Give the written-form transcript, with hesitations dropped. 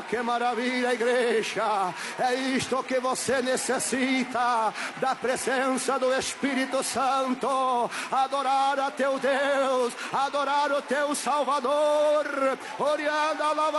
que maravilha, igreja. É isto que você necessita, da presença do Espírito Santo. Adorar a teu Deus, adorar o teu Salvador. Orianda